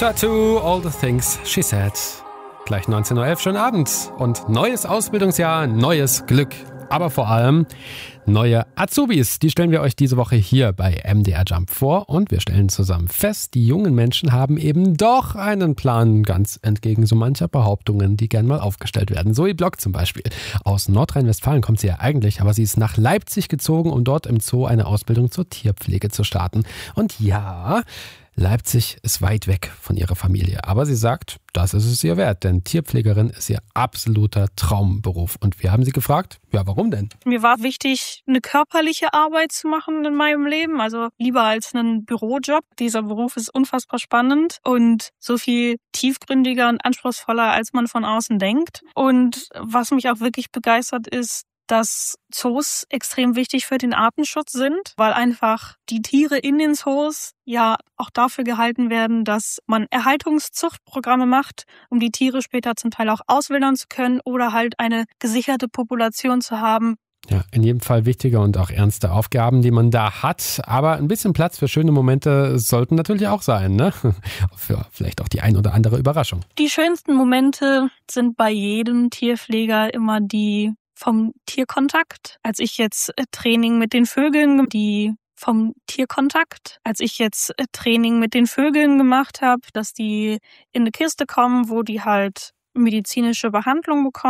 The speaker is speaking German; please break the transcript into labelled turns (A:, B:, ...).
A: Tattoo, all the things she said. Gleich 19.11 Uhr, schönen Abend. Und neues Ausbildungsjahr, neues Glück. Aber vor allem neue Azubis. Die stellen wir euch diese Woche hier bei MDR Jump vor. Und wir stellen zusammen fest, die jungen Menschen haben eben doch einen Plan, ganz entgegen so mancher Behauptungen, die gern mal aufgestellt werden. Zoe Block zum Beispiel. Aus Nordrhein-Westfalen kommt sie ja eigentlich, aber sie ist nach Leipzig gezogen, um dort im Zoo eine Ausbildung zur Tierpflege zu starten. Und ja, Leipzig ist weit weg von ihrer Familie, aber sie sagt, das ist es ihr wert, denn Tierpflegerin ist ihr absoluter Traumberuf. Und wir haben sie gefragt, ja, warum denn?
B: Mir war wichtig, eine körperliche Arbeit zu machen in meinem Leben, also lieber als einen Bürojob. Dieser Beruf ist unfassbar spannend und so viel tiefgründiger und anspruchsvoller, als man von außen denkt. Und was mich auch wirklich begeistert ist, dass Zoos extrem wichtig für den Artenschutz sind, weil einfach die Tiere in den Zoos ja auch dafür gehalten werden, dass man Erhaltungszuchtprogramme macht, um die Tiere später zum Teil auch auswildern zu können oder halt eine gesicherte Population zu haben.
A: Ja, in jedem Fall wichtige und auch ernste Aufgaben, die man da hat. Aber ein bisschen Platz für schöne Momente sollten natürlich auch sein, ne? Für vielleicht auch die ein oder andere Überraschung.
B: Die schönsten Momente sind bei jedem Tierpfleger immer die vom Tierkontakt. Als ich jetzt Training mit den Vögeln gemacht habe, dass die in eine Kiste kommen, wo die halt medizinische Behandlung bekommen.